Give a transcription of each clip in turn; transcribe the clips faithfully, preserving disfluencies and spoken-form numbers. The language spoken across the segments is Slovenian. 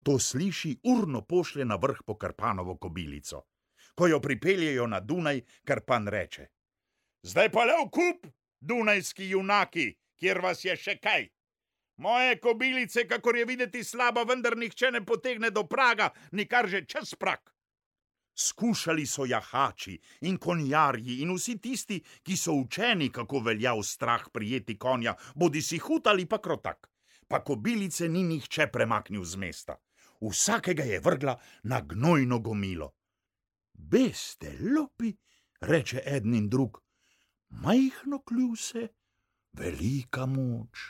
To sliši, urno pošlje na vrh po Krpanovo kobilico. Ko jo pripeljejo na Dunaj, Krpan reče: Zdaj pa le v kup, dunajski junaki, kjer vas je še kaj. Moje kobilice, kakor je videti slaba, vendar nihče ne potegne do praga, nikar že čez prag. Skušali so jahači in konjarji in vsi tisti, ki so učeni, kako velja v strah prijeti konja, bodi si hud ali pa krotak. Pa kobilice ni nihče premaknil z mesta. Vsakega je vrgla na gnojno gomilo. Beste lopi, reče eden in drug, majhno kljuse, velika moč.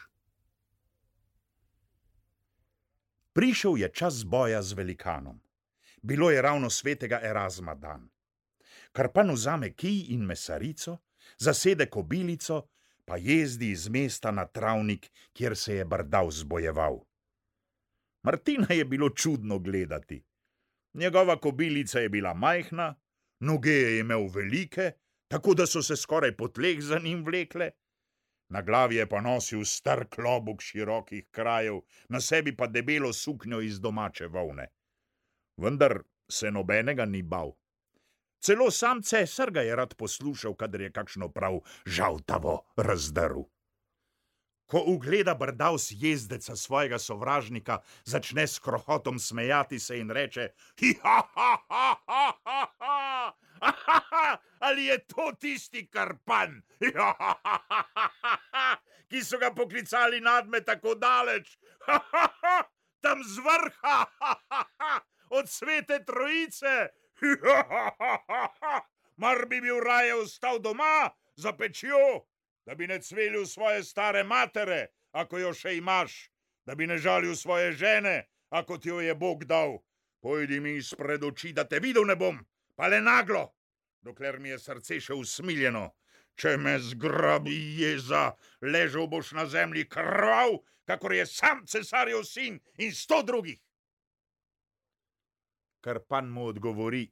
Prišel je čas boja z velikanom. Bilo je ravno svetega Erazma dan. Krpan vzame kij in mesarico, zasede kobilico, pa jezdi iz mesta na travnik, kjer se je Brdav zbojeval. Martina je bilo čudno gledati. Njegova kobilica je bila majhna, noge je imel velike, tako da so se skoraj po tleh za njim vlekle. Na glavi je pa nosil star klobuk širokih krajev, na sebi pa debelo suknjo iz domače volne. Vendar se nobenega ni bal. Celo sam cesar ga je rad poslušal, kadar je kakšno prav žaltavo razdrl. Ko ugleda Brdavs jezdeca svojega sovražnika, začne s krohotom smejati se in reče: Hi, ha, ha, ha, ha, ha, ha, ha, ha, ha, ali je to tisti Krpan, hi, ha, ha, ha, ha, ha, ha, ki so ga poklicali nadme tako daleč, ha, ha, ha, tam z vrha, ha, ha, ha, od Svete Trojice, hi, ha, ha, ha, ha, ha, mar bi bil raje ostal doma za pečjo, da bi ne cvelil svoje stare matere, ako jo še imaš, da bi ne žalil svoje žene, ako ti jo je Bog dal. Pojdi mi izpred oči, da te videl ne bom, pa le naglo, dokler mi je srce še usmiljeno. Če me zgrabi jeza, ležal boš na zemlji krvav, kakor je sam cesarjev sin in sto drugih. Krpan mu odgovori: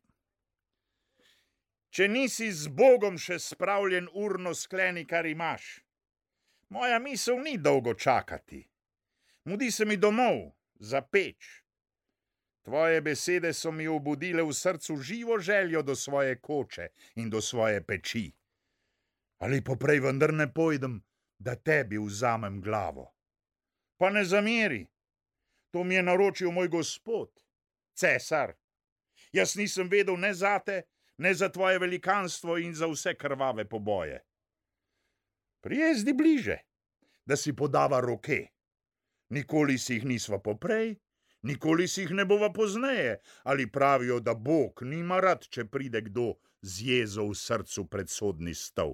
Če nisi z Bogom še spravljen, urno skleni, kar imaš. Moja misel ni dolgo čakati. Mudi se mi domov, za peč. Tvoje besede so mi obudile v srcu živo željo do svoje koče in do svoje peči. Ali poprej vendar ne pojdem, da tebi vzamem glavo. Pa ne zameri, to mi je naročil moj gospod, cesar. Jaz nisem vedel ne zate, ne za tvoje velikanstvo in za vse krvave poboje. Prijezdi bliže, da si podava roke. Nikoli si jih nisva poprej, nikoli si jih ne bova pozneje, ali pravijo, da Bog nima rad, če pride kdo z jezo v srcu pred sodni stol.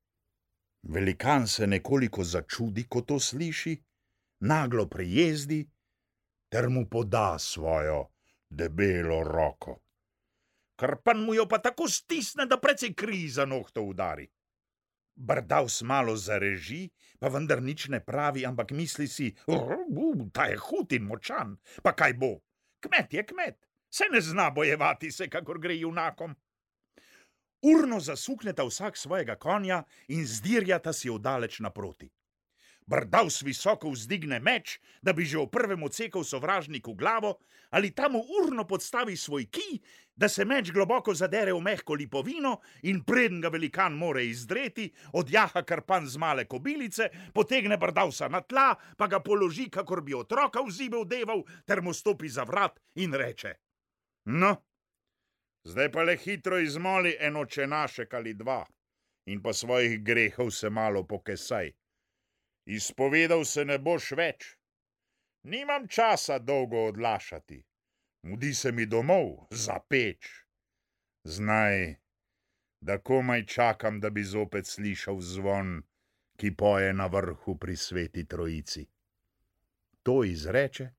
Velikan se nekoliko začudi, ko to sliši, naglo prijezdi, ter mu poda svojo debelo roko. Krpan mu jo pa tako stisne, da precej kri za nohto udari. Brdavs malo zareži, pa vendar nič ne pravi, ampak misli si: ta je hud in močan, pa kaj bo? Kmet je kmet, se ne zna bojevati se, kakor gre junakom. Urno zasukneta vsak svojega konja in zdirjata si oddaleč naproti. Brdavs visoko vzdigne meč, da bi že v prvem odsekal sovražniku glavo, ali tam urno podstavi svoj kij, da se meč globoko zadere v mehko lipovino in preden ga velikan more izdreti, odjaha Krpan z male kobilice, potegne Brdavsa na tla, pa ga položi, kakor bi otroka v zibel deval, ter mu stopi za vrat in reče: No, zdaj pa le hitro izmoli eno čenašek ali dva in pa svojih grehov se malo pokesaj. Izpovedal se ne boš več. Nimam časa dolgo odlašati. Mudi se mi domov, za peč. Znaj, da komaj čakam, da bi zopet slišal zvon, ki poje na vrhu pri Sveti Trojici. To izreče,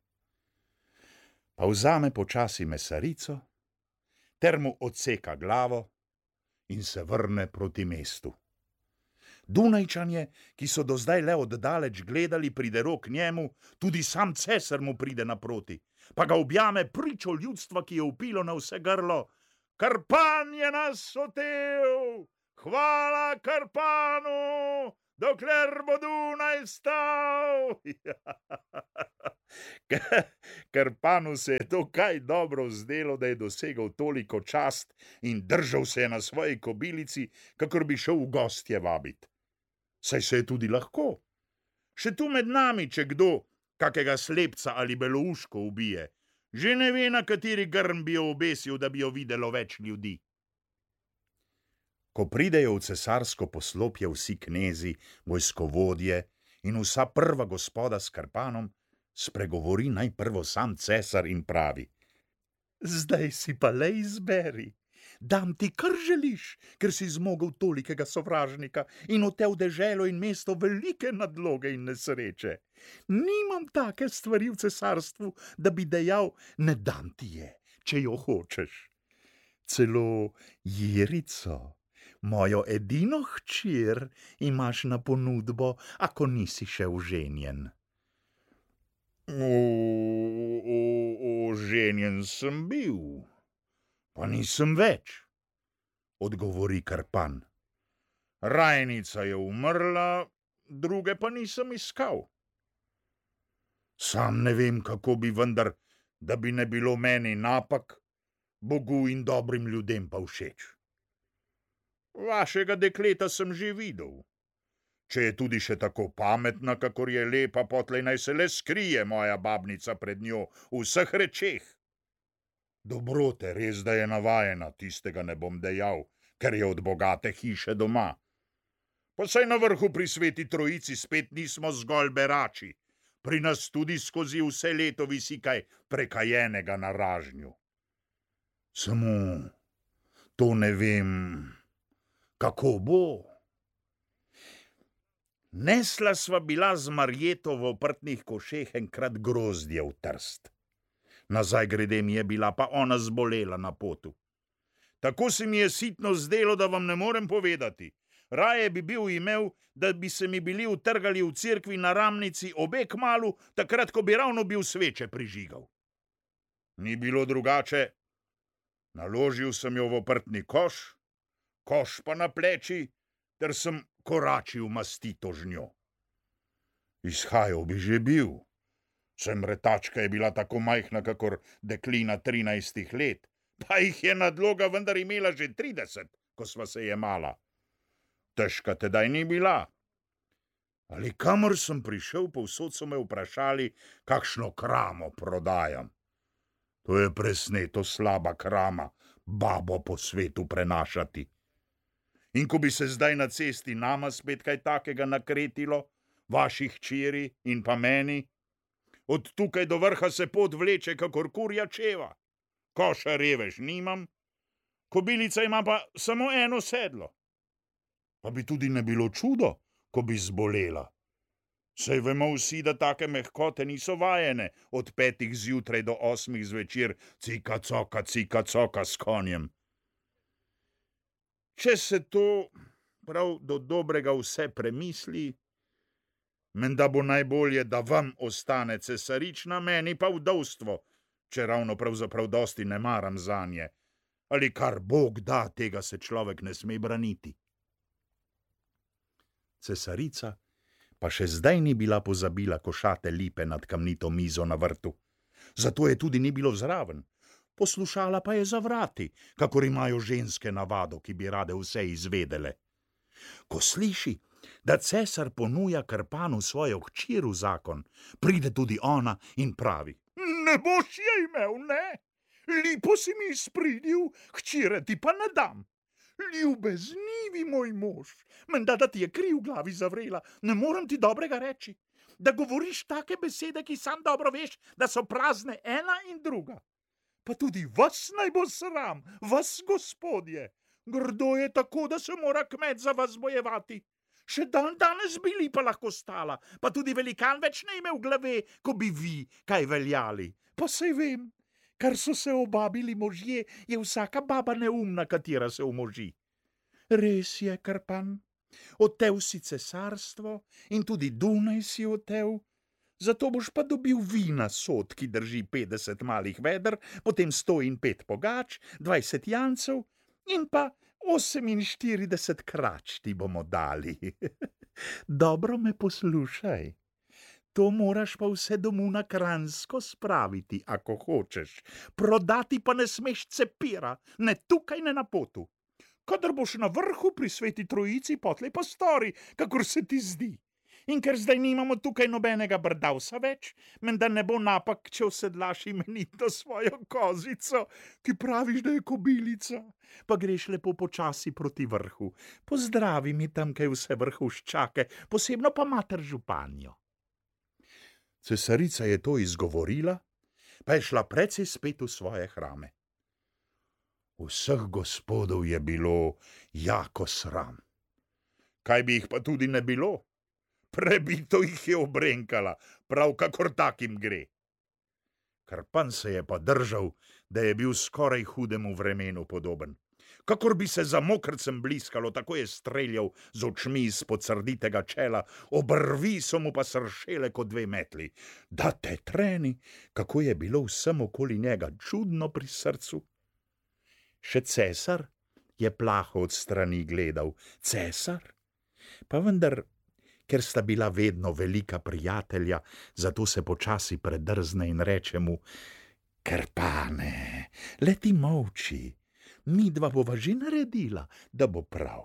pa vzame počasi mesarico, ter mu odseka glavo in se vrne proti mestu. Dunajčanje, ki so do zdaj le oddaleč gledali, pride rok njemu, tudi sam cesar mu pride naproti, pa ga objame pričo ljudstva, ki je vpilo na vse grlo: Krpan je nas otel! Hvala Krpanu! dokler bo Dunaj stal. Krpanu se je to kaj dobro zdelo, da je dosegel toliko čast in držal se je na svoji kobilici, kakor bi šel v gostje vabit. Saj se je tudi lahko. Še tu med nami, če kdo kakega slepca ali belouško ubije, že ne ve, na kateri grm bi jo obesil, da bi jo videlo več ljudi. Ko pridejo v cesarsko poslopje vsi knezi, vojskovodje in vsa prva gospoda s Krpanom, spregovori najprvo sam cesar in pravi: zdaj si pa le izberi, dam ti, kar želiš, ker si zmogel tolikega sovražnika in otel deželo in mesto velike nadloge in nesreče. Nimam take stvari v cesarstvu, da bi dejal, ne dam ti je, če jo hočeš. Celo Jerico, mojo edino hčer, imaš na ponudbo, ako nisi še oženjen. Oženjen sem bil, pa nisem več, odgovori Krpan. Rajnica je umrla, druge pa nisem iskal. Sam ne vem, kako bi vendar, da bi ne bilo meni napak, Bogu in dobrim ljudem pa všeč. Vašega dekleta sem že videl. Če je tudi še tako pametna, kakor je lepa, potlej naj se le skrije moja babnica pred njo v vseh rečeh. Dobrote, res da je navajena, tistega ne bom dejal, ker je od bogate hiše doma. Pa saj na vrhu pri sveti trojici spet nismo zgolj berači, pri nas tudi skozi vse leto visi kaj prekajenega na ražnju. Samo to ne vem, kako bo. Nesla sva bila z Marjeto v oprtnih košeh enkrat grozdje v Trst. Nazaj grede mi je bila pa ona zbolela na potu. Tako se mi je sitno zdelo, da vam ne morem povedati. Raje bi bil imel, da bi se mi bili utrgali v cerkvi na Ramnici obe kmalu, takrat, ko bi ravno bil sveče prižigal. Ni bilo drugače. Naložil sem jo v oprtni koš, koš pa na pleči, ter sem koračil mastito z njo. Izhajal bi že bil. Sem retačka je bila tako majhna, kakor deklina trinajstih let, pa jih je nadloga vendar imela že trideset, ko sva se jemala. Težka tedaj ni bila. Ali kamor sem prišel, povsod so me vprašali, kakšno kramo prodajam. To je presneto slaba krama, babo po svetu prenašati. In ko bi se zdaj na cesti nama spet kaj takega nakretilo, vaših hčeri in pa meni, od tukaj do vrha se pot vleče kakor kurja čeva. Koša revež nimam, kobilica ima pa samo eno sedlo. Pa bi tudi ne bilo čudo, ko bi zbolela. Saj vemo vsi, da take mehkote niso vajene od petih zjutraj do osmih zvečer cika coka, cika coka s konjem. Če se to prav do dobrega vse premisli, menda bo najbolje, da vam ostane cesarična, meni pa vdovstvo, če ravno pravzaprav dosti ne maram zanje. Ali kar Bog da, tega se človek ne sme braniti. Cesarica pa še zdaj ni bila pozabila košate lipe nad kamnito mizo na vrtu. Zato je tudi ni bilo zraven. Poslušala pa je za vrati, kakor imajo ženske navado, ki bi rade vse izvedele. Ko sliši, da cesar ponuja Krpanu svojo hčer v zakon, pride tudi ona in pravi: ne boš je imel, ne? Lipo si mi izpridil, hčere ti pa ne dam. Ljubeznivi moj mož, menda da ti je kri v glavi zavrela, ne morem ti dobrega reči, da govoriš take besede, ki sam dobro veš, da so prazne ena in druga. Pa tudi vas naj bo sram, vas gospodje, grdo je tako, da se mora kmet za vas bojevati. Še dan danes bi lipa lahko stala, pa tudi velikan več ne imel glave, ko bi vi kaj veljali. Pa sej vem, kar so se obabili možje, je vsaka baba neumna, katera se umoži. Res je, Krpan, otev si cesarstvo in tudi Dunaj si otev, zato boš pa dobil vina sod, ki drži petdeset malih veder, potem sto in pet pogač, dvajset jancev in pa Oseminštirideset krač ti bomo dali. Dobro me poslušaj. To moraš pa vse domu na Kranjsko spraviti, ako hočeš. Prodati pa ne smeš cepira, ne tukaj, ne na potu. Kadar boš na vrhu pri Sveti Trojici, potlej pa stori, kakor se ti zdi. In ker zdaj nimamo tukaj nobenega brdavsa več, menda ne bo napak, če osedlaš imenito svojo kozico, ki praviš, da je kobilica, pa greš lepo počasi proti vrhu. Pozdravi mi tam kaj vse vrhuščake, posebno pa mater županjo. Cesarica je to izgovorila, pa je šla precej spet v svoje hrame. Vseh gospodov je bilo jako sram. Kaj bi jih pa tudi ne bilo? Prebito jih je obrenkala, prav kakor takim gre. Karpan se je pa držal, da je bil skoraj hudemu vremenu podoben. Kakor bi se za mokrcem bliskalo, tako je streljal z očmi izpod srditega čela, obrvi so mu pa sršele kot dve metli. Da te treni, kako je bilo vsem okoli njega čudno pri srcu. Še cesar je plaho od strani gledal. Cesar? Pa vendar, ker sta bila vedno velika prijatelja, zato se počasi predrzne in reče mu: Karpane, le ti molči, midva bova že naredila, da bo prav.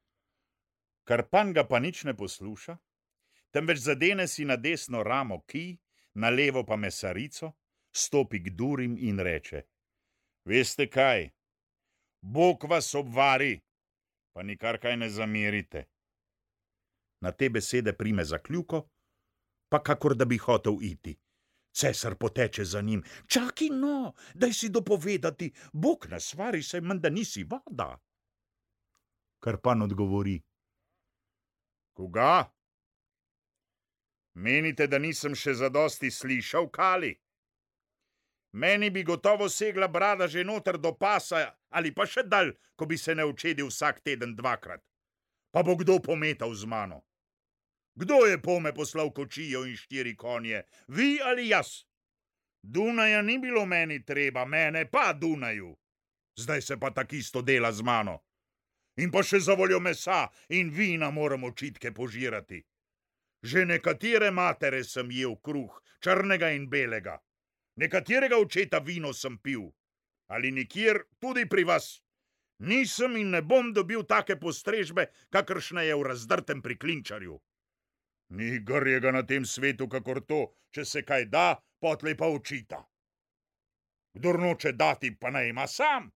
Karpan ga pa nič ne posluša, temveč zadene si na desno ramo kij, na levo pa mesarico, stopi k Durim in reče: Veste kaj? Bog vas obvari, pa nikar kaj ne zamerite. Na te besede prime za kljuko, pa kakor da bi hotel iti. Cesar poteče za njim. Čaki no, daj si dopovedati, Bog ne svari, saj menda nisi voda. Karpan odgovori: Koga? Menite, da nisem še zadosti slišal, kali? Meni bi gotovo segla brada že noter do pasa, ali pa še dalj, ko bi se ne učedil vsak teden dvakrat. Pa bo kdo pometal z mano? Kdo je pome poslal kočijo in štiri konje, vi ali jaz? Dunaja ni bilo meni treba, mene pa Dunaju. Zdaj se pa takisto dela z mano. In pa še zavoljo mesa in vina moram očitke požirati. Že nekatere matere sem jel kruh, črnega in belega. Nekaterega očeta vino sem pil. Ali nikjer tudi pri vas? Nisem in ne bom dobil take postrežbe, kakršna je v razdrtem priklinčarju. Ni gorjega na tem svetu, kakor to, če se kaj da, potlej pa očita. Kdor noče dati, pa naj ima sam.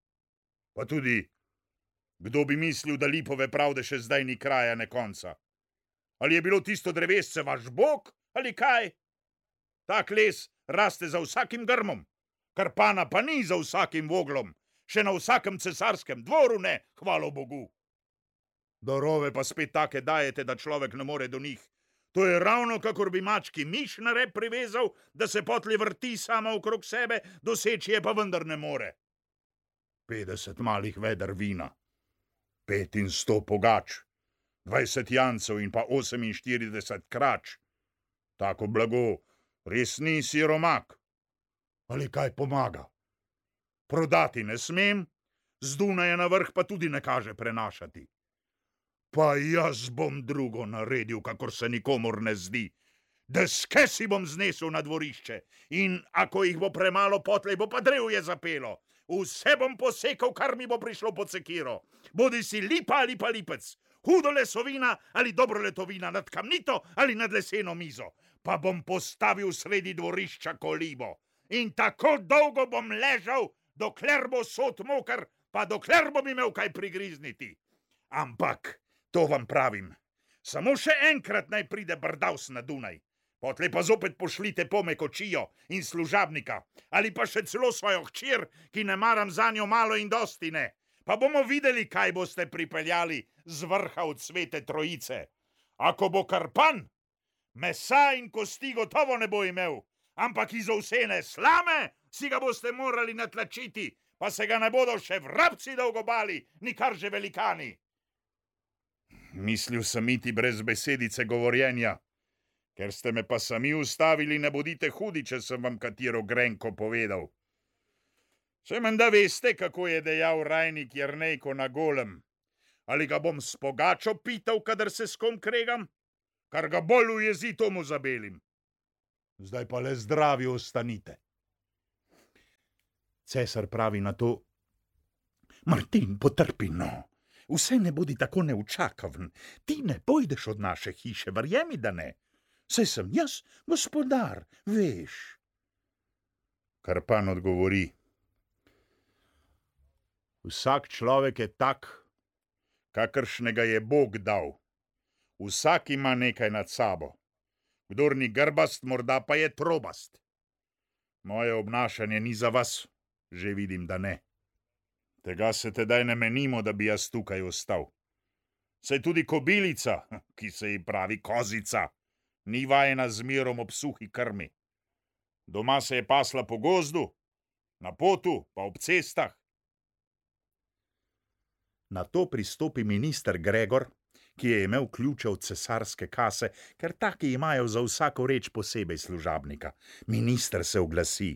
Pa tudi, kdo bi mislil, da lipove pravde še zdaj ni kraja ne konca? Ali je bilo tisto drevesce vaš bog, ali kaj? Tak les raste za vsakim grmom, Karpana pa ni za vsakim voglom, še na vsakem cesarskem dvoru ne, hvalo Bogu. Darove pa spet take dajete, da človek ne more do njih. To je ravno, kakor bi mački miš na rep privezal, da se potli vrti sama okrog sebe, doseči je pa vendar ne more. Petdeset malih veder vina, pet in sto pogač, dvajset jancev in pa oseminštirideset krač. Tako blago res ni siromak. Ali kaj pomaga? Prodati ne smem, z Dunaja na vrh pa tudi ne kaže prenašati. Pa jaz bom drugo naredil, kakor se nikomor ne zdi. Deske si bom znesel na dvorišče in ako jih bo premalo, potlej bo pa drevje zapelo. Vse bom posekal, kar mi bo prišlo pod sekiro. Bodi si lipa ali pa lipec, hudo lesovina ali dobro letovina, nad kamnito ali nad leseno mizo. Pa bom postavil sredi dvorišča kolibo. In tako dolgo bom ležal, dokler bo sod moker, pa dokler bom imel kaj prigrizniti. Ampak, to vam pravim, samo še enkrat naj pride brdavs na Dunaj. Potlej pa zopet pošljite pome kočijo in služabnika, ali pa še celo svojo hčer, ki ne maram za njo malo in dosti ne. Pa bomo videli, kaj boste pripeljali z vrha od Svete Trojice. Ako bo Karpan, mesa in kosti gotovo ne bo imel, ampak iz ovsene slame si ga boste morali natlačiti, pa se ga ne bodo še vrabci dolgo bali, nikar že velikani. Mislil sem iti brez besedice govorjenja, ker ste me pa sami ustavili, ne bodite hudi, če sem vam katero grenko povedal. Se menda veste, kako je dejal Rajnik Jernejko na Golem. Ali ga bom s pogačo pital, kadar se s kom kregam? Kar ga bolj ujezi, to mu zabelim. Zdaj pa le zdravi ostanite. Cesar pravi na to: Martin, potrpi no. Vse ne bodi tako neučakaven. Ti ne pojdeš od naše hiše, verjemi, da ne. Saj sem jaz, gospodar, veš. Krpan odgovori: Vsak človek je tak, kakršnega je Bog dal. Vsak ima nekaj nad sabo. Kdor ni grbast, morda pa je trobast. Moje obnašanje ni za vas, že vidim, da ne. Tega se tedaj ne menimo, da bi jaz tukaj ostal. Saj tudi kobilica, ki se ji pravi kozica, ni vajena z mirom ob suhi krmi. Doma se je pasla po gozdu, na potu pa ob cestah. Na to pristopi minister Gregor, ki je imel ključe od cesarske kase, ker taki imajo za vsako reč posebej služabnika. Minister se oglasi: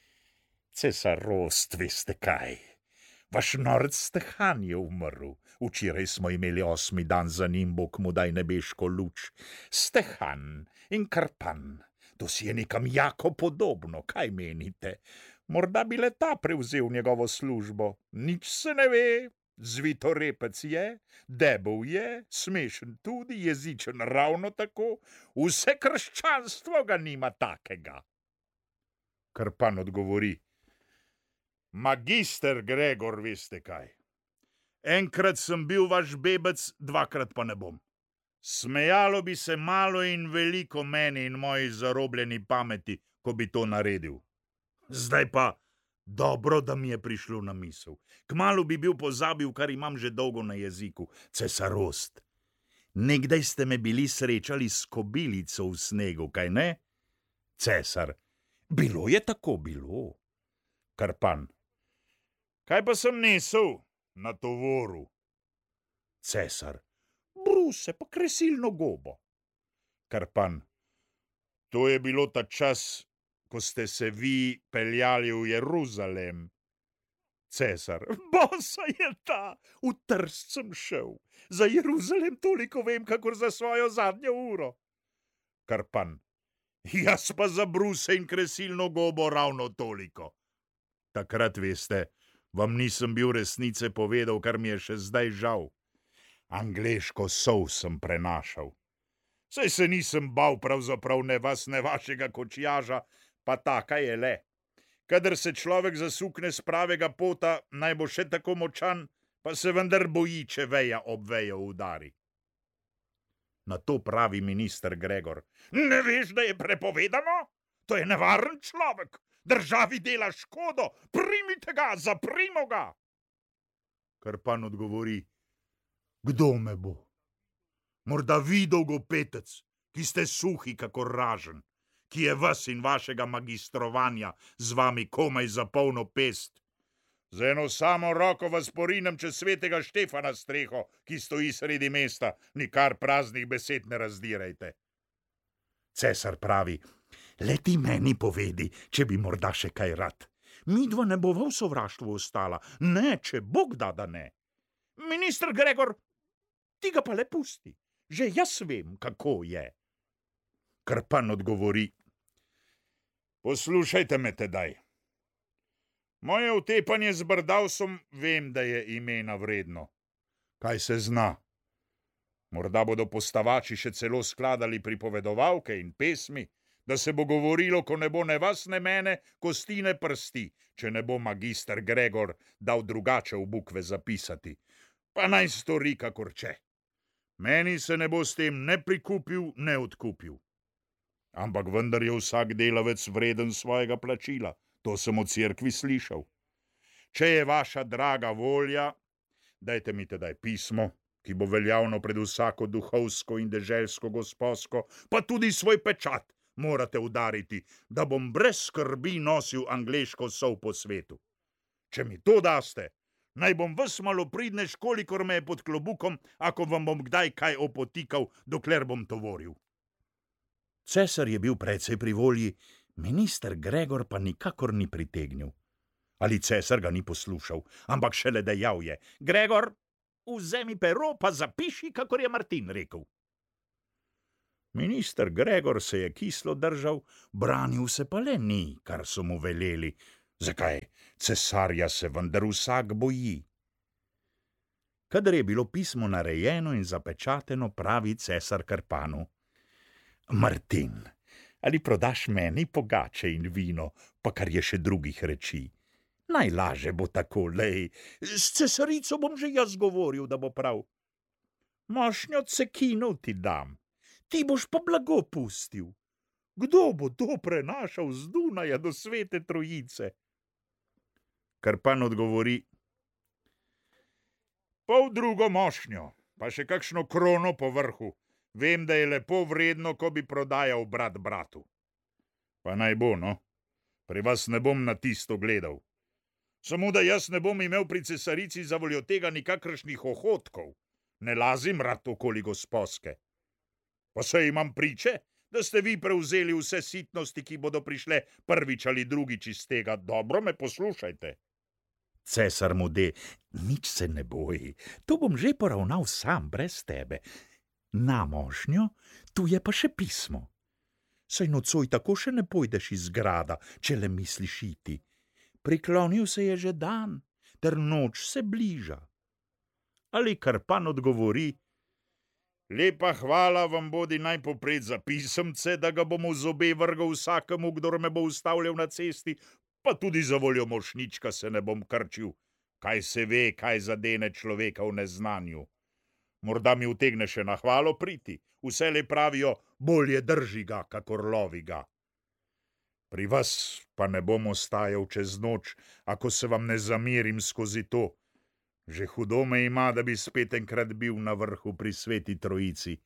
Cesarost, veste kaj? Vaš norc Stehan je umrl. Včeraj smo imeli osmi dan za njim, Bog mu daj nebeško luč. Stehan in Krpan, to si je nekam jako podobno, kaj menite? Morda bi le ta prevzel njegovo službo. Nič se ne ve. Zvitorepec je, debel je, smešen tudi, jezičen ravno tako. Vse krščanstvo ga nima takega. Krpan odgovori: Magister Gregor, veste kaj? Enkrat sem bil vaš bebec, dvakrat pa ne bom. Smejalo bi se malo in veliko meni in moji zarobljeni pameti, ko bi to naredil. Zdaj pa dobro, da mi je prišlo na misel. Kmalu bi bil pozabil, kar imam že dolgo na jeziku. Cesarost, nekdaj ste me bili srečali s kobilico v snegu, kaj ne? Cesar: Bilo je tako, bilo. Krpan: Kaj pa sem nesel na tovoru? Cesar: Bruse pa kresilno gobo. Krpan: To je bilo ta čas, ko ste se vi peljali v Jeruzalem. Cesar: Bosa je ta, v Trst sem šel. Za Jeruzalem toliko vem, kakor za svojo zadnjo uro. Krpan: Jaz pa za bruse in kresilno gobo ravno toliko. Takrat, veste, vam nisem bil resnice povedal, kar mi je še zdaj žal. Angleško sol sem prenašal. Saj se nisem bal pravzaprav ne vas, ne vašega kočijaža, pa taka je le. Kadar se človek zasukne s pravega pota, naj bo še tako močan, pa se vendar boji, če veja ob vejo udari. Na to pravi minister Gregor: Ne veš, da je prepovedano? To je nevaren človek. Državi dela škodo. Primite ga, zaprimo ga. Krpan odgovori: Kdo me bo? Morda vi, dolgopetec, ki ste suhi kakor ražen, ki je vas in vašega magistrovanja z vami komaj za polno pest. Z eno samo roko vas porinem čez svetega Štefana streho, ki stoji sredi mesta, nikar praznih besed ne razdirajte. Cesar pravi: Le ti meni povedi, če bi morda še kaj rad. Midva ne bova v sovraštvu ostala, ne, če Bog da, da ne. Minister Gregor, ti ga pa le pusti, že jaz vem, kako je. Krpan odgovori: Poslušajte me tedaj. Moje utepanje z brdavsom vem, da je imena vredno. Kaj se zna? Morda bodo postavači še celo skladali pripovedovalke in pesmi, da se bo govorilo, ko ne bo ne vas, ne mene, kosti ne prsti, če ne bo magister Gregor dal drugače v bukve zapisati. Pa naj stori, kakor če. Meni se ne bo s tem ne prikupil, ne odkupil. Ampak vendar je vsak delavec vreden svojega plačila, to sem od cerkvi slišal. Če je vaša draga volja, dajte mi tedaj pismo, ki bo veljavno pred vsako duhovsko in deželsko gosposko, pa tudi svoj pečat morate udariti, da bom brez skrbi nosil angleško sol po svetu. Če mi to daste, naj bom ves malopridnež, kolikor me je pod klobukom, ako vam bom kdaj kaj opotikal, dokler bom tovoril. Cesar je bil precej pri volji, minister Gregor pa nikakor ni pritegnil. Ali cesar ga ni poslušal, ampak šele dejal je: Gregor, vzemi pero pa zapiši, kakor je Martin rekel. Minister Gregor se je kislo držal, branil se pa le ni, kar so mu veleli. Zakaj? Cesarja se vendar vsak boji. Kadar je bilo pismo narejeno in zapečateno, pravi cesar Krpanu: Martin, ali prodaš meni pogače in vino, pa kar je še drugih reči? Najlaže bo tako, lej, s cesarico bom že jaz govoril, da bo prav. Mošnjo cekinov ti dam, ti boš pa blago pustil. Kdo bo to prenašal z Dunaja do Svete Trojice? Krpan odgovori: Pol drugo mošnjo, pa še kakšno krono po vrhu. Vem, da je lepo vredno, ko bi prodajal brat bratu. Pa naj bo, no, pri vas ne bom na tisto gledal. Samo da jaz ne bom imel pri cesarici za voljo tega nikakršnih ohodkov. Ne lazim rad okoli gosposke. Pa se imam priče, da ste vi prevzeli vse sitnosti, ki bodo prišle prvič ali drugič iz tega. Dobro me poslušajte. Cesar mu de: Nič se ne boji, to bom že poravnal sam, brez tebe. Na mošnjo, tu je pa še pismo. Saj nocoj tako še ne pojdeš iz grada, če le misliš iti. Priklonil se je že dan, ter noč se bliža. Ali Krpan odgovori: Lepa hvala vam bodi najpoprej za pisemce, da ga bomo zobe vrgal vsakemu, kdor me bo ustavljal na cesti, pa tudi za voljo mošnička se ne bom krčil. Kaj se ve, kaj zadene človeka v neznanju. Morda mi utegne še na hvalo priti. Vselej pravijo: bolje drži ga, kakor lovi ga. Pri vas pa ne bom ostajal čez noč, ako se vam ne zamerim skozi to. Že hudo me ima, da bi spet enkrat bil na vrhu pri Sveti Trojici.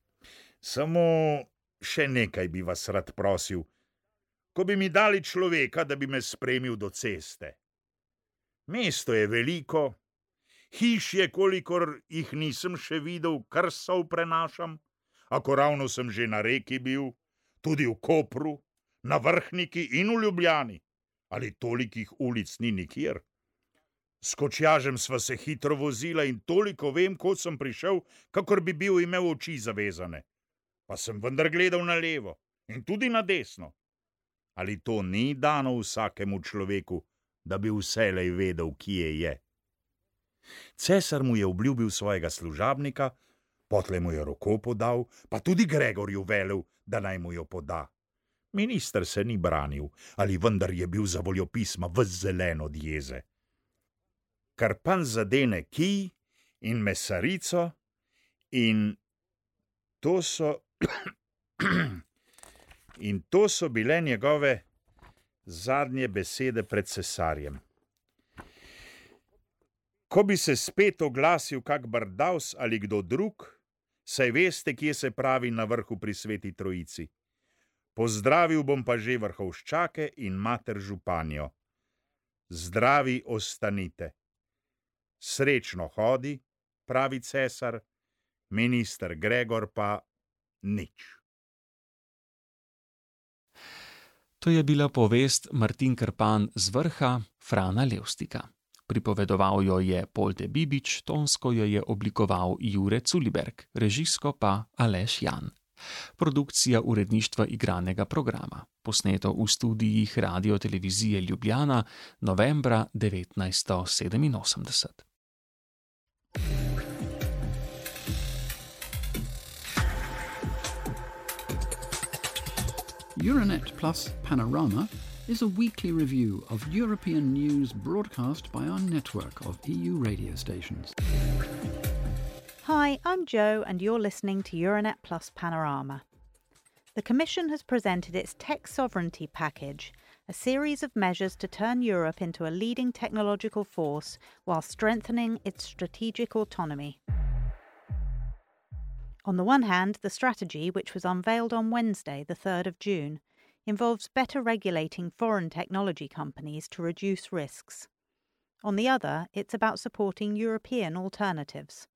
Samo še nekaj bi vas rad prosil. Ko bi mi dali človeka, da bi me spremil do ceste. Mesto je veliko, hiš je, kolikor jih nisem še videl, kar sol prenašam, ako ravno sem že na reki bil, tudi v Kopru, na Vrhniki in v Ljubljani, ali tolikih ulic ni nikjer. S kočjažem sva se hitro vozila in toliko vem, ko sem prišel, kakor bi bil imel oči zavezane. Pa sem vendar gledal na levo in tudi na desno. Ali to ni dano vsakemu človeku, da bi vselej vedel, kje je? Cesar mu je obljubil svojega služabnika, potle mu je roko podal, pa tudi Gregorju velel, da naj mu jo poda. Minister se ni branil, ali vendar je bil za voljo pisma ves zelen od jeze. Krpan zadene kij in mesarico in to so in to so bile njegove zadnje besede pred cesarjem. Ko bi se spet oglasil kak brdavs ali kdo drug, saj veste, kje se pravi na vrhu pri Sveti Trojici. Pozdravil bom pa že vrhovščake in mater županjo. Zdravi ostanite. Srečno hodi, pravi cesar, minister Gregor pa nič. To je bila povest Martin Krpan z vrha Frana Levstika. Pripovedoval jo je Polte Bibič, tonsko jo je oblikoval Jure Culiberg, režijsko pa Aleš Jan. Produkcija uredništva igranega programa, posneto v studijih Radiotelevizije Ljubljana novembra devetnajststo sedeminosemdeset. Euronet Plus Panorama is a weekly review of European news broadcast by our network of E U radio stations. Hi, I'm Jo and you're listening to Euronet Plus Panorama. The Commission has presented its Tech Sovereignty Package, a series of measures to turn Europe into a leading technological force while strengthening its strategic autonomy. On the one hand, the strategy, which was unveiled on Wednesday, the third of June, involves better regulating foreign technology companies to reduce risks. On the other, it's about supporting European alternatives.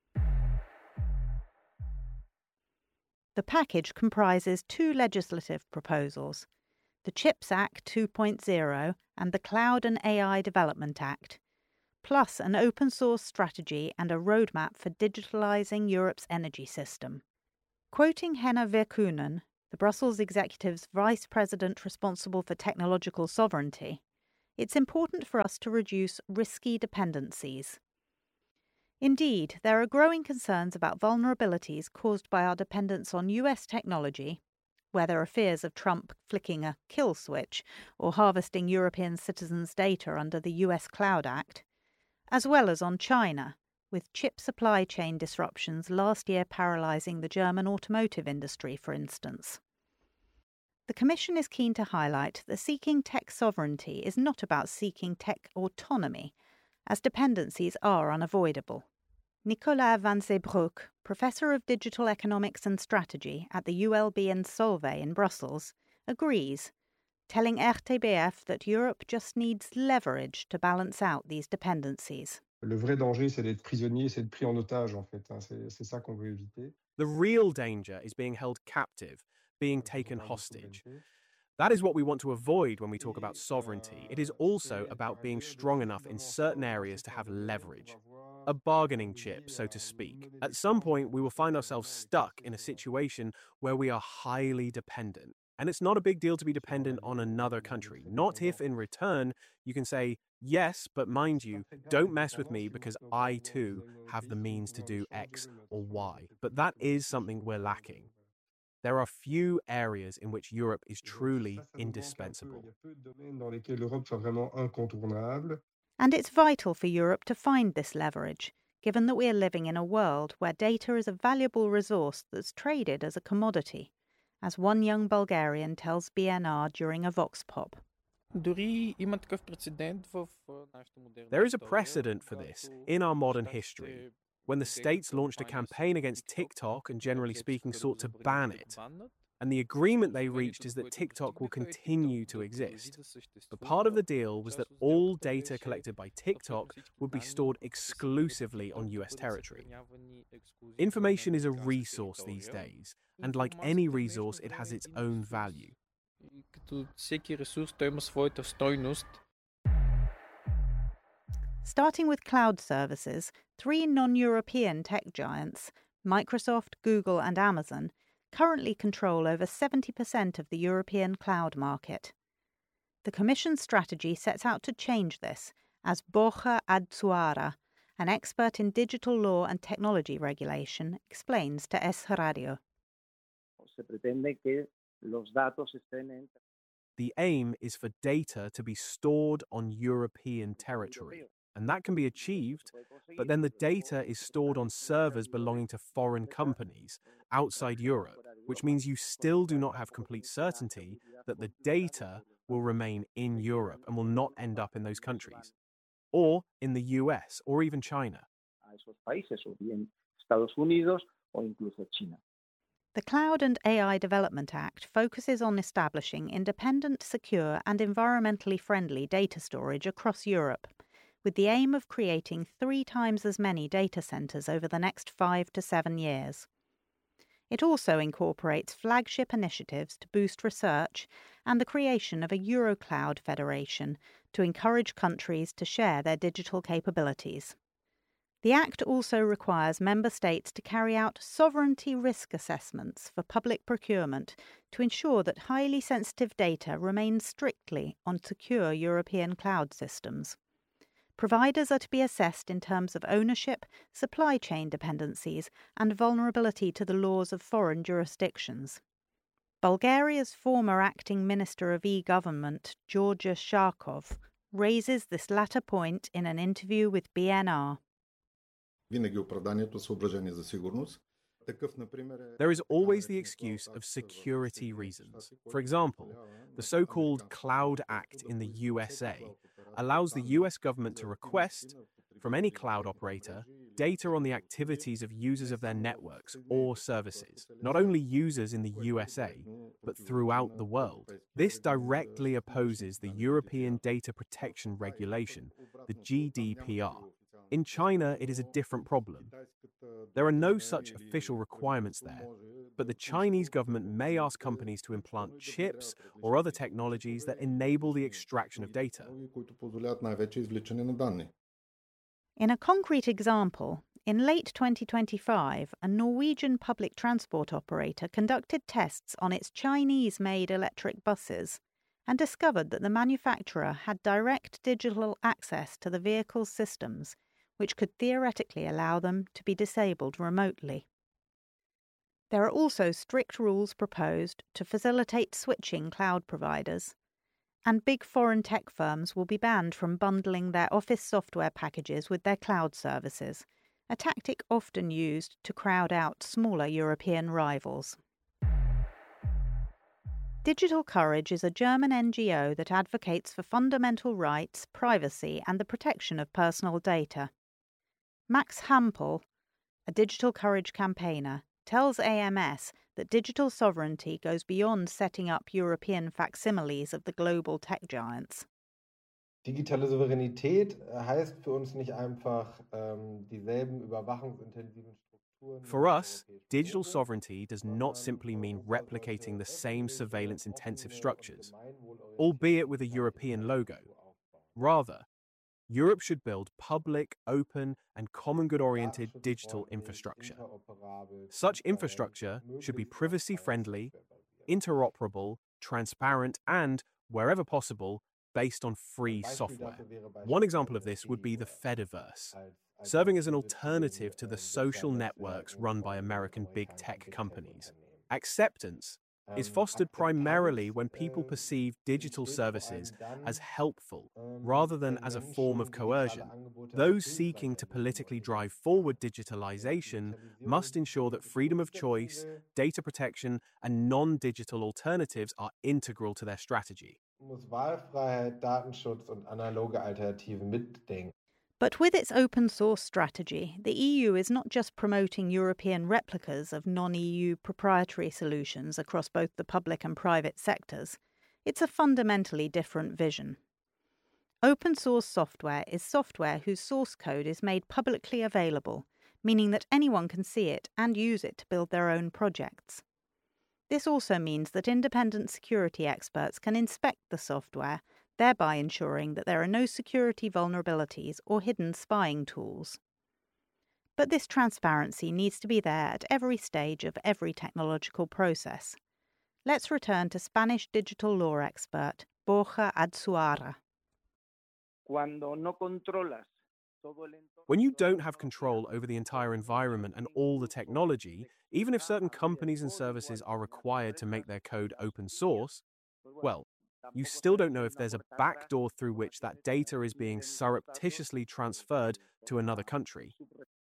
The package comprises two legislative proposals. the CHIPS Act two point oh and the Cloud and A I Development Act, plus an open source strategy and a roadmap for digitalising Europe's energy system. Quoting Henna Virkkunen, the Brussels executive's vice president responsible for technological sovereignty, it's important for us to reduce risky dependencies. Indeed, there are growing concerns about vulnerabilities caused by our dependence on U S technology, where there are fears of Trump flicking a kill switch or harvesting European citizens' data under the U S Cloud Act, as well as on China, with chip supply chain disruptions last year paralysing the German automotive industry, for instance. The Commission is keen to highlight that seeking tech sovereignty is not about seeking tech autonomy, as dependencies are unavoidable. Nicolas van Zeebroek, Professor of Digital Economics and Strategy at the U L B in Solvay in Brussels, agrees, telling R T B F that Europe just needs leverage to balance out these dependencies. Le vrai danger, c'est d'être prisonnier, c'est d'être pris en otage, en fait. C'est, c'est ça qu'on veut éviter. The real danger is being held captive, being taken hostage. That is what we want to avoid when we talk about sovereignty. It is also about being strong enough in certain areas to have leverage. A bargaining chip, so to speak. At some point, we will find ourselves stuck in a situation where we are highly dependent. And it's not a big deal to be dependent on another country. Not if, in return, you can say, yes, but mind you, don't mess with me because I, too, have the means to do X or Y. But that is something we're lacking. There are few areas in which Europe is truly indispensable. And it's vital for Europe to find this leverage, given that we are living in a world where data is a valuable resource that's traded as a commodity, as one young Bulgarian tells B N R during a Vox Pop. There is a precedent for this in our modern history, when the States launched a campaign against TikTok and, generally speaking, sought to ban it. And the agreement they reached is that TikTok will continue to exist. But part of the deal was that all data collected by TikTok would be stored exclusively on U S territory. Information is a resource these days, and like any resource, it has its own value. Starting with cloud services, three non-European tech giants, Microsoft, Google and Amazon, currently control over seventy percent of the European cloud market. The Commission's strategy sets out to change this, as Borja Adzuara, an expert in digital law and technology regulation, explains to S Radio. The aim is for data to be stored on European territory. And that can be achieved, but then the data is stored on servers belonging to foreign companies outside Europe, which means you still do not have complete certainty that the data will remain in Europe and will not end up in those countries, or in the U S, or even China. The Cloud and A I Development Act focuses on establishing independent, secure and environmentally friendly data storage across Europe, with the aim of creating three times as many data centres over the next five to seven years. It also incorporates flagship initiatives to boost research and the creation of a Eurocloud Federation to encourage countries to share their digital capabilities. The Act also requires Member States to carry out sovereignty risk assessments for public procurement to ensure that highly sensitive data remains strictly on secure European cloud systems. Providers are to be assessed in terms of ownership, supply chain dependencies, and vulnerability to the laws of foreign jurisdictions. Bulgaria's former acting Minister of e-Government, Georgia Sharkov, raises this latter point in an interview with B N R. There is always the excuse of security reasons. For example, the so-called Cloud Act in the U S A allows the U S government to request, from any cloud operator, data on the activities of users of their networks or services, not only users in the U S A, but throughout the world. This directly opposes the European Data Protection Regulation, the G D P R. In China, it is a different problem. There are no such official requirements there, but the Chinese government may ask companies to implant chips or other technologies that enable the extraction of data. In a concrete example, in late twenty twenty-five, a Norwegian public transport operator conducted tests on its Chinese-made electric buses and discovered that the manufacturer had direct digital access to the vehicle's systems, which could theoretically allow them to be disabled remotely. There are also strict rules proposed to facilitate switching cloud providers, and big foreign tech firms will be banned from bundling their office software packages with their cloud services, a tactic often used to crowd out smaller European rivals. Digital Courage is a German N G O that advocates for fundamental rights, privacy, and the protection of personal data. Max Hampel, a Digital Courage campaigner, tells A M S that digital sovereignty goes beyond setting up European facsimiles of the global tech giants. Digitale Souveränität heißt für uns nicht einfach ähm, dieselben überwachungsintensiven Strukturen. For us, digital sovereignty does not simply mean replicating the same surveillance-intensive structures, albeit with a European logo. Rather, Europe should build public, open, and common good-oriented digital infrastructure. Such infrastructure should be privacy-friendly, interoperable, transparent, and, wherever possible, based on free software. One example of this would be the Fediverse, serving as an alternative to the social networks run by American big tech companies. Acceptance is fostered primarily when people perceive digital services as helpful rather than as a form of coercion. Those seeking to politically drive forward digitalization must ensure that freedom of choice, data protection, and non-digital alternatives are integral to their strategy. Muss Wahlfreiheit, Datenschutz und analoge Alternativen mitdenken. But with its open source strategy, the E U is not just promoting European replicas of non-E U proprietary solutions across both the public and private sectors. It's a fundamentally different vision. Open source software is software whose source code is made publicly available, meaning that anyone can see it and use it to build their own projects. This also means that independent security experts can inspect the software, thereby ensuring that there are no security vulnerabilities or hidden spying tools. But this transparency needs to be there at every stage of every technological process. Let's return to Spanish digital law expert Borja Adsuara. When you don't have control over the entire environment and all the technology, even if certain companies and services are required to make their code open source, well, you still don't know if there's a backdoor through which that data is being surreptitiously transferred to another country.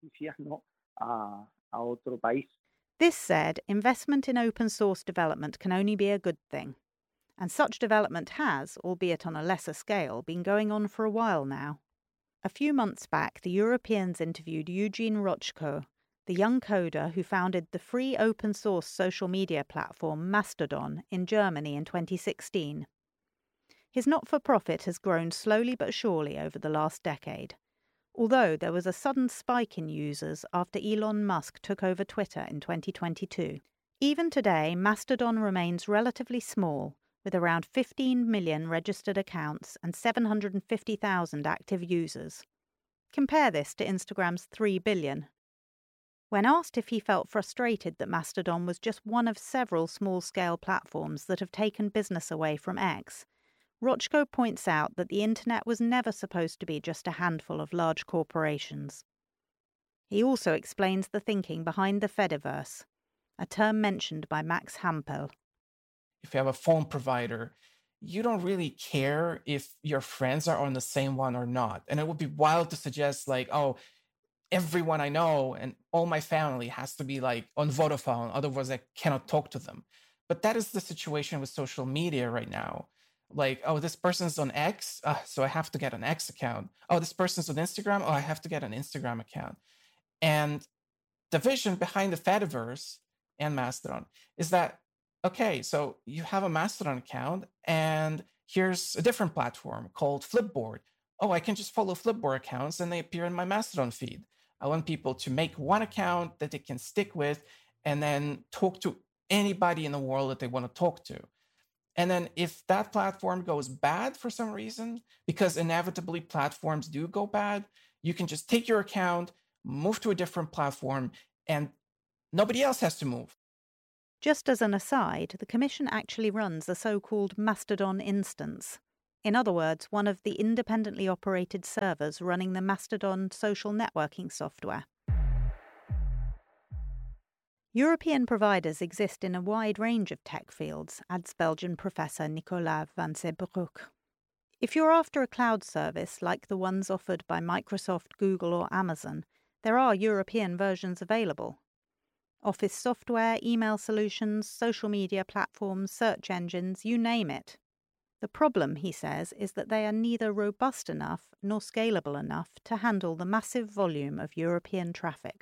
This said, investment in open source development can only be a good thing. And such development has, albeit on a lesser scale, been going on for a while now. A few months back, the Europeans interviewed Eugene Rochko, the young coder who founded the free open source social media platform Mastodon in Germany in twenty sixteen. His not-for-profit has grown slowly but surely over the last decade, although there was a sudden spike in users after Elon Musk took over Twitter in twenty twenty-two. Even today, Mastodon remains relatively small, with around fifteen million registered accounts and seven hundred fifty thousand active users. Compare this to Instagram's three billion. When asked if he felt frustrated that Mastodon was just one of several small-scale platforms that have taken business away from X, Rochko points out that the internet was never supposed to be just a handful of large corporations. He also explains the thinking behind the Fediverse, a term mentioned by Max Hampel. If you have a phone provider, you don't really care if your friends are on the same one or not. And it would be wild to suggest like, oh, everyone I know and all my family has to be like on Vodafone, otherwise I cannot talk to them. But that is the situation with social media right now. Like, oh, this person's on X, uh, so I have to get an X account. Oh, this person's on Instagram, oh, I have to get an Instagram account. And the vision behind the Fediverse and Mastodon is that, okay, so you have a Mastodon account and here's a different platform called Flipboard. Oh, I can just follow Flipboard accounts and they appear in my Mastodon feed. I want people to make one account that they can stick with and then talk to anybody in the world that they want to talk to. And then if that platform goes bad for some reason, because inevitably platforms do go bad, you can just take your account, move to a different platform, and nobody else has to move. Just as an aside, the Commission actually runs a so-called Mastodon instance. In other words, one of the independently operated servers running the Mastodon social networking software. European providers exist in a wide range of tech fields, adds Belgian professor Nicolas van Zeebroek. If you're after a cloud service like the ones offered by Microsoft, Google or Amazon, there are European versions available. Office software, email solutions, social media platforms, search engines, you name it. The problem, he says, is that they are neither robust enough nor scalable enough to handle the massive volume of European traffic.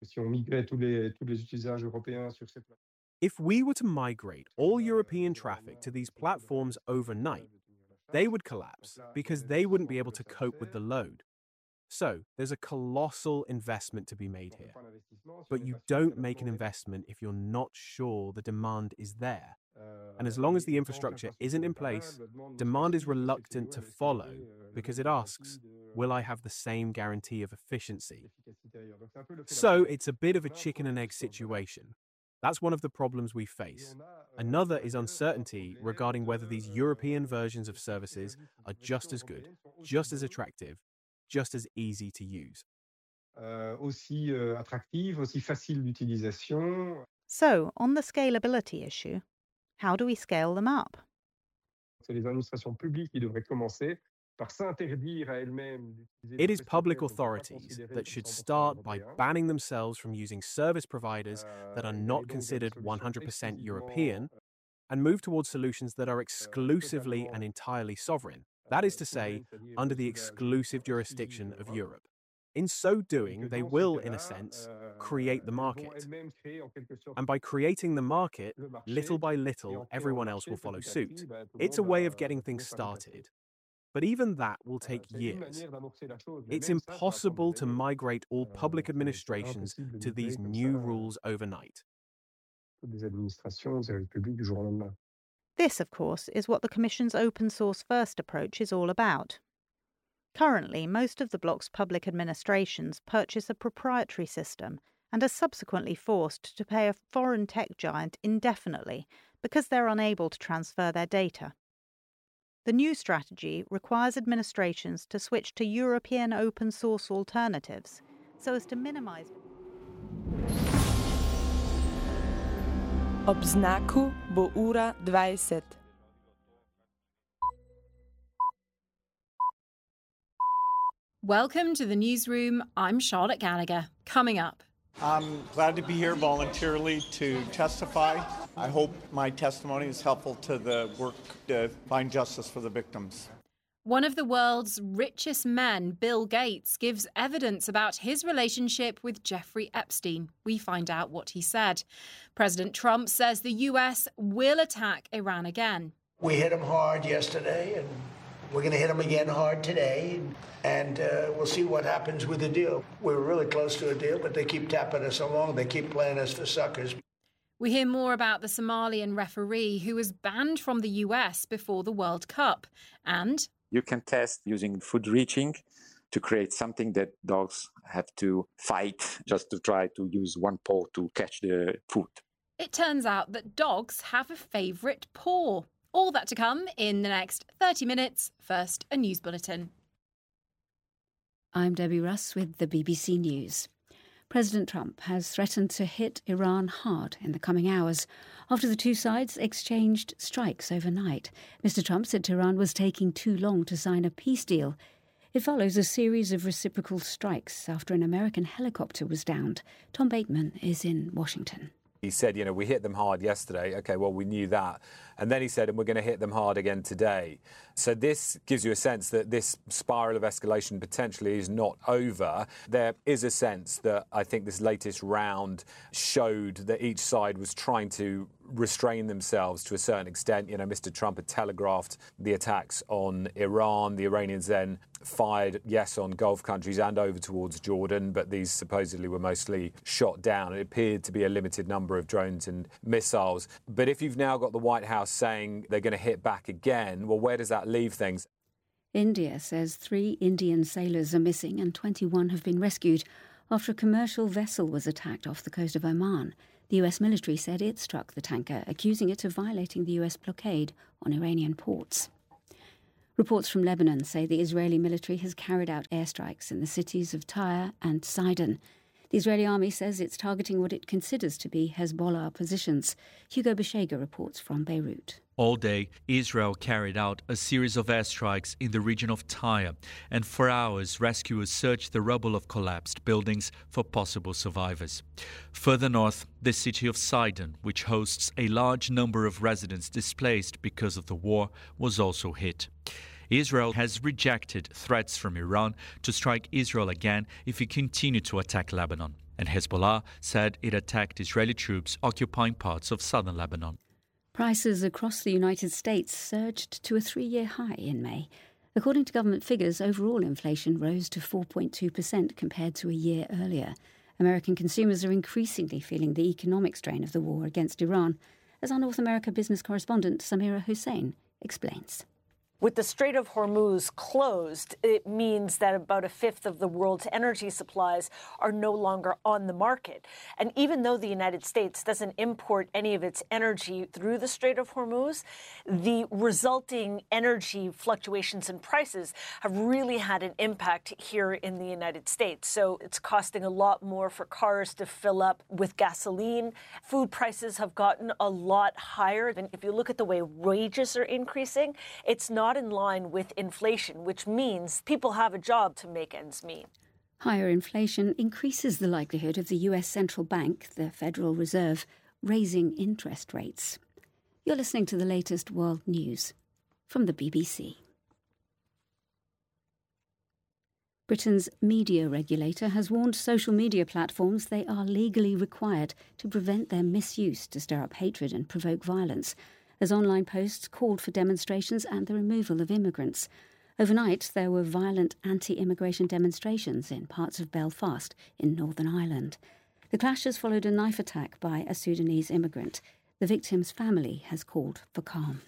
If we were to migrate all European traffic to these platforms overnight, they would collapse because they wouldn't be able to cope with the load. So there's a colossal investment to be made here. But you don't make an investment if you're not sure the demand is there. And as long as the infrastructure isn't in place, demand is reluctant to follow because it asks, will I have the same guarantee of efficiency? So it's a bit of a chicken and egg situation. That's one of the problems we face. Another is uncertainty regarding whether these European versions of services are just as good, just as attractive, just as easy to use. So, on the scalability issue, how do we scale them up? It is public authorities that should start by banning themselves from using service providers that are not considered one hundred percent European and move towards solutions that are exclusively and entirely sovereign. That is to say, under the exclusive jurisdiction of Europe. In so doing, they will, in a sense, create the market. And by creating the market, little by little, everyone else will follow suit. It's a way of getting things started. But even that will take years. It's impossible to migrate all public administrations to these new rules overnight. This, of course, is what the Commission's open source first approach is all about. Currently, most of the bloc's public administrations purchase a proprietary system and are subsequently forced to pay a foreign tech giant indefinitely because they're unable to transfer their data. The new strategy requires administrations to switch to European open source alternatives so as to minimize. Ob znaku bo ura dvajset. Welcome to the newsroom. I'm Charlotte Gallagher. Coming up. I'm glad to be here voluntarily to testify. I hope my testimony is helpful to the work to find justice for the victims. One of the world's richest men, Bill Gates, gives evidence about his relationship with Jeffrey Epstein. We find out what he said. President Trump says the U S will attack Iran again. We hit him hard yesterday, and we're going to hit him again hard today, and uh, we'll see what happens with the deal. We were really close to a deal, but they keep tapping us along. They keep playing us for suckers. We hear more about the Somalian referee who was banned from the U S before the World Cup. And you can test using food reaching to create something that dogs have to fight just to try to use one paw to catch the food. It turns out that dogs have a favourite paw. All that to come in the next thirty minutes. First, a news bulletin. I'm Debbie Russ with the B B C News. President Trump has threatened to hit Iran hard in the coming hours after the two sides exchanged strikes overnight. Mister Trump said Tehran was taking too long to sign a peace deal. It follows a series of reciprocal strikes after an American helicopter was downed. Tom Bateman is in Washington. He said, you know, we hit them hard yesterday. OK, well, we knew that. And then he said, and we're going to hit them hard again today. So this gives you a sense that this spiral of escalation potentially is not over. There is a sense that I think this latest round showed that each side was trying to restrain themselves to a certain extent. You know, Mister Trump had telegraphed the attacks on Iran. The Iranians then fired, yes, on Gulf countries and over towards Jordan, but these supposedly were mostly shot down. It appeared to be a limited number of drones and missiles. But if you've now got the White House saying they're going to hit back again, well, where does that leave things? India says three Indian sailors are missing and twenty-one have been rescued after a commercial vessel was attacked off the coast of Oman. The U S military said it struck the tanker, accusing it of violating the U S blockade on Iranian ports. Reports from Lebanon say the Israeli military has carried out airstrikes in the cities of Tyre and Sidon. The Israeli army says it's targeting what it considers to be Hezbollah positions. Hugo Beshega reports from Beirut. All day, Israel carried out a series of airstrikes in the region of Tyre, and for hours rescuers searched the rubble of collapsed buildings for possible survivors. Further north, the city of Sidon, which hosts a large number of residents displaced because of the war, was also hit. Israel has rejected threats from Iran to strike Israel again if it continued to attack Lebanon, and Hezbollah said it attacked Israeli troops occupying parts of southern Lebanon. Prices across the United States surged to a three-year high in May. According to government figures, overall inflation rose to four point two percent compared to a year earlier. American consumers are increasingly feeling the economic strain of the war against Iran, as our North America business correspondent Samira Hussein explains. With the Strait of Hormuz closed, it means that about a fifth of the world's energy supplies are no longer on the market. And even though the United States doesn't import any of its energy through the Strait of Hormuz, the resulting energy fluctuations in prices have really had an impact here in the United States. So it's costing a lot more for cars to fill up with gasoline. Food prices have gotten a lot higher. And if you look at the way wages are increasing, it's not in line with inflation, which means people have a job to make ends meet. Higher inflation increases the likelihood of the U S Central Bank, the Federal Reserve, raising interest rates. You're listening to the latest world news from the B B C. Britain's media regulator has warned social media platforms they are legally required to prevent their misuse to stir up hatred and provoke violence, as online posts called for demonstrations and the removal of immigrants. Overnight, there were violent anti-immigration demonstrations in parts of Belfast in Northern Ireland. The clashes followed a knife attack by a Sudanese immigrant. The victim's family has called for calm.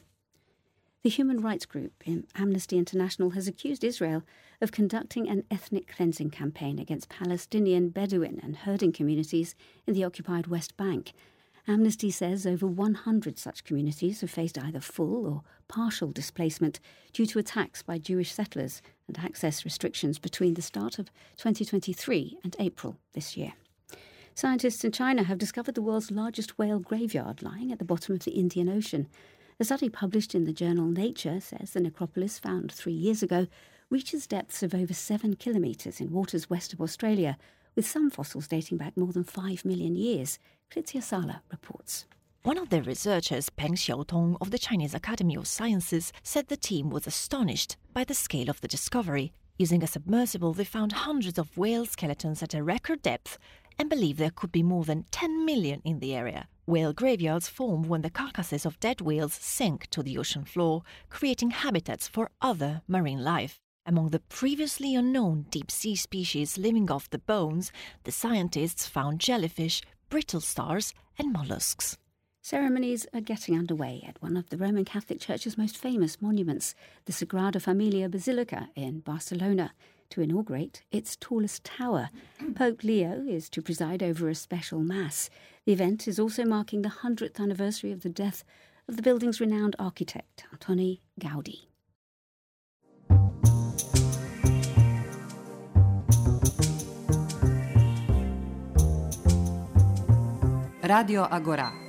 The human rights group Amnesty International has accused Israel of conducting an ethnic cleansing campaign against Palestinian Bedouin and herding communities in the occupied West Bank. Amnesty says over one hundred such communities have faced either full or partial displacement due to attacks by Jewish settlers and access restrictions between the start of twenty twenty-three and April this year. Scientists in China have discovered the world's largest whale graveyard lying at the bottom of the Indian Ocean. A study published in the journal Nature says the necropolis found three years ago reaches depths of over seven kilometres in waters west of Australia, with some fossils dating back more than five million years. Kritia Sala reports. One of the researchers, Peng Xiaotong of the Chinese Academy of Sciences, said the team was astonished by the scale of the discovery. Using a submersible, they found hundreds of whale skeletons at a record depth and believe there could be more than ten million in the area. Whale graveyards form when the carcasses of dead whales sink to the ocean floor, creating habitats for other marine life. Among the previously unknown deep-sea species living off the bones, the scientists found jellyfish, brittle stars and mollusks. Ceremonies are getting underway at one of the Roman Catholic Church's most famous monuments, the Sagrada Familia Basilica in Barcelona, to inaugurate its tallest tower. Pope Leo is to preside over a special mass. The event is also marking the hundredth anniversary of the death of the building's renowned architect, Antoni Gaudi. Radio Agora.